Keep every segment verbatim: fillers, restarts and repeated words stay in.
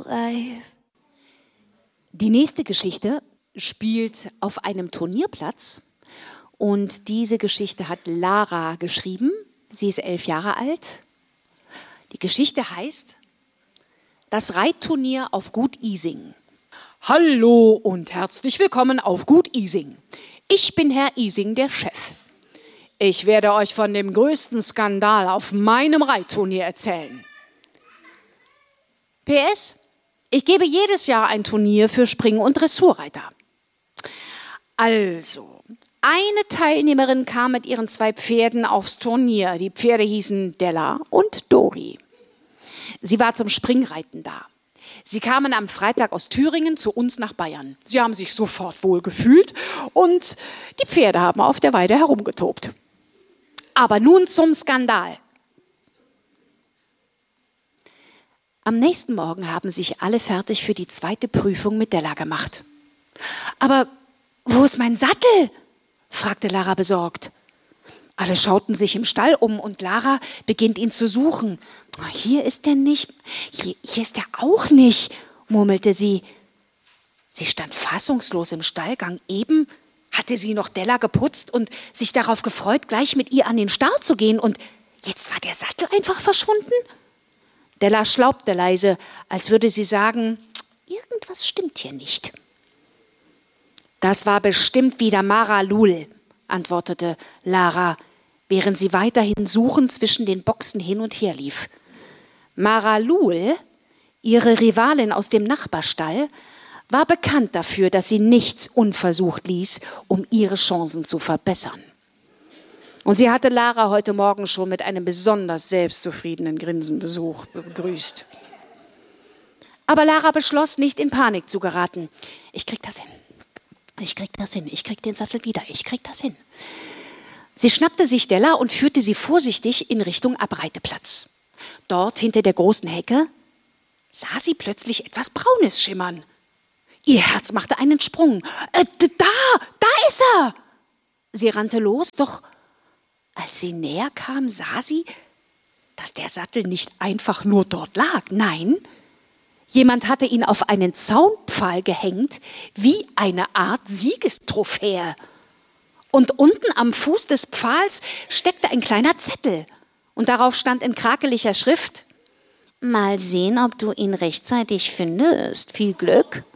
life. Die nächste Geschichte spielt auf einem Turnierplatz und diese Geschichte hat Lara geschrieben. Sie ist elf Jahre alt. Die Geschichte heißt Das Reitturnier auf Gut Ising. Hallo und herzlich willkommen auf Gut Ising. Ich bin Herr Ising, der Chef. Ich werde euch von dem größten Skandal auf meinem Reitturnier erzählen. P S Ich gebe jedes Jahr ein Turnier für Spring- und Dressurreiter. Also, eine Teilnehmerin kam mit ihren zwei Pferden aufs Turnier. Die Pferde hießen Della und Dori. Sie war zum Springreiten da. Sie kamen am Freitag aus Thüringen zu uns nach Bayern. Sie haben sich sofort wohl gefühlt und die Pferde haben auf der Weide herumgetobt. Aber nun zum Skandal. Am nächsten Morgen haben sich alle fertig für die zweite Prüfung mit Della gemacht. Aber wo ist mein Sattel? Fragte Lara besorgt. Alle schauten sich im Stall um und Lara beginnt ihn zu suchen. Hier ist er nicht, hier, hier ist er auch nicht, murmelte sie. Sie stand fassungslos im Stallgang. Eben hatte sie noch Della geputzt und sich darauf gefreut, gleich mit ihr an den Start zu gehen. Und jetzt war der Sattel einfach verschwunden? Della schnaubte leise, als würde sie sagen, irgendwas stimmt hier nicht. Das war bestimmt wieder Maralul, antwortete Lara, während sie weiterhin suchend zwischen den Boxen hin und her lief. Maralul, ihre Rivalin aus dem Nachbarstall, war bekannt dafür, dass sie nichts unversucht ließ, um ihre Chancen zu verbessern. Und sie hatte Lara heute Morgen schon mit einem besonders selbstzufriedenen Grinsen Besuch begrüßt. Aber Lara beschloss, nicht in Panik zu geraten. Ich krieg das hin. Ich krieg das hin. Ich krieg den Sattel wieder. Ich krieg das hin. Sie schnappte sich Della und führte sie vorsichtig in Richtung Abreiteplatz. Dort, hinter der großen Hecke, sah sie plötzlich etwas Braunes schimmern. Ihr Herz machte einen Sprung. Äh, da, da ist er! Sie rannte los, doch als sie näher kam, sah sie, dass der Sattel nicht einfach nur dort lag. Nein, jemand hatte ihn auf einen Zaunpfahl gehängt, wie eine Art Siegestrophäe. Und unten am Fuß des Pfahls steckte ein kleiner Zettel. Und darauf stand in krakeliger Schrift: Mal sehen, ob du ihn rechtzeitig findest. Viel Glück.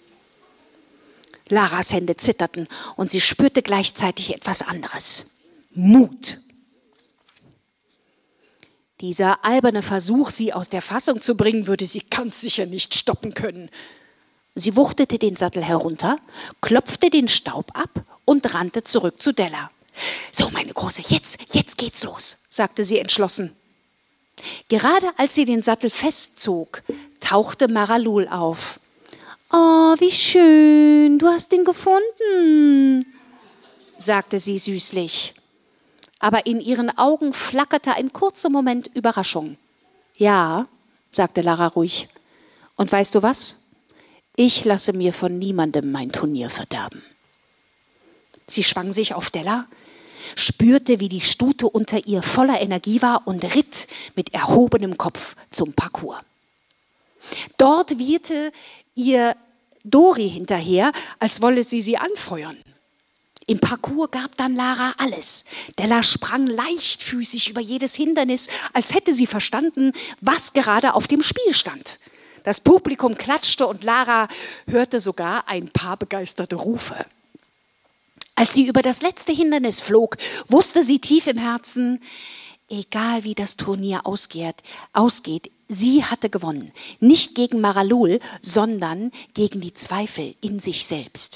Laras Hände zitterten und sie spürte gleichzeitig etwas anderes. Mut. Dieser alberne Versuch, sie aus der Fassung zu bringen, würde sie ganz sicher nicht stoppen können. Sie wuchtete den Sattel herunter, klopfte den Staub ab und rannte zurück zu Della. So, meine Große, jetzt, jetzt geht's los, sagte sie entschlossen. Gerade als sie den Sattel festzog, tauchte Maralul auf. Oh, wie schön, du hast ihn gefunden, sagte sie süßlich. Aber in ihren Augen flackerte ein kurzer Moment Überraschung. Ja, sagte Lara ruhig. Und weißt du was? Ich lasse mir von niemandem mein Turnier verderben. Sie schwang sich auf Della, spürte, wie die Stute unter ihr voller Energie war und ritt mit erhobenem Kopf zum Parcours. Dort wieherte ihr Dori hinterher, als wolle sie sie anfeuern. Im Parcours gab dann Lara alles. Della sprang leichtfüßig über jedes Hindernis, als hätte sie verstanden, was gerade auf dem Spiel stand. Das Publikum klatschte und Lara hörte sogar ein paar begeisterte Rufe. Als sie über das letzte Hindernis flog, wusste sie tief im Herzen, egal wie das Turnier ausgeht, ausgeht, sie hatte gewonnen. Nicht gegen Maralul, sondern gegen die Zweifel in sich selbst.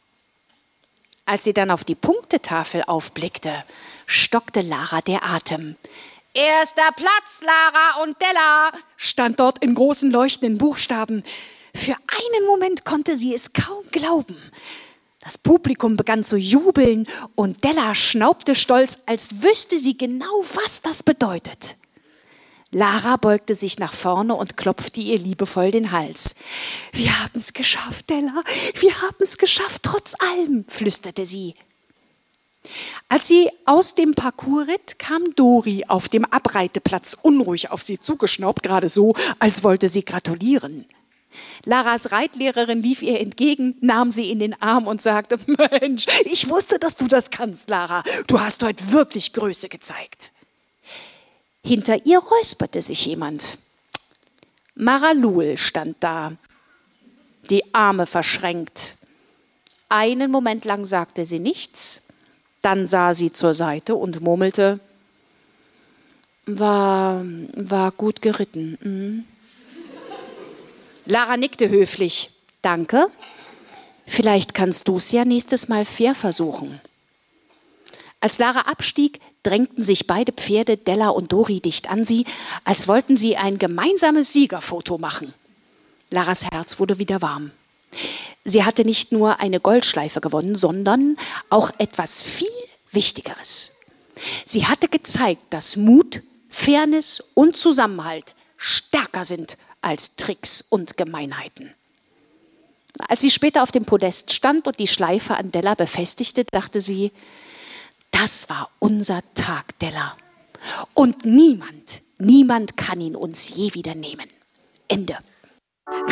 Als sie dann auf die Punktetafel aufblickte, stockte Lara der Atem. Erster Platz, Lara und Della, stand dort in großen leuchtenden Buchstaben. Für einen Moment konnte sie es kaum glauben. Das Publikum begann zu jubeln und Della schnaubte stolz, als wüsste sie genau, was das bedeutet. Lara beugte sich nach vorne und klopfte ihr liebevoll den Hals. Wir haben es geschafft, Della, wir haben es geschafft, trotz allem, flüsterte sie. Als sie aus dem Parcours ritt, kam Dori auf dem Abreiteplatz unruhig auf sie zugeschnaubt, gerade so, als wollte sie gratulieren. Laras Reitlehrerin lief ihr entgegen, nahm sie in den Arm und sagte, Mensch, ich wusste, dass du das kannst, Lara. Du hast heute wirklich Größe gezeigt. Hinter ihr räusperte sich jemand. Maralul stand da, die Arme verschränkt. Einen Moment lang sagte sie nichts, dann sah sie zur Seite und murmelte, war, war gut geritten. Mhm. Lara nickte höflich. Danke. Vielleicht kannst du es ja nächstes Mal fair versuchen. Als Lara abstieg, drängten sich beide Pferde, Della und Dori, dicht an sie, als wollten sie ein gemeinsames Siegerfoto machen. Laras Herz wurde wieder warm. Sie hatte nicht nur eine Goldschleife gewonnen, sondern auch etwas viel Wichtigeres. Sie hatte gezeigt, dass Mut, Fairness und Zusammenhalt stärker sind als Tricks und Gemeinheiten. Als sie später auf dem Podest stand und die Schleife an Della befestigte, dachte sie, das war unser Tag, Della. Und niemand, niemand kann ihn uns je wieder nehmen. Ende.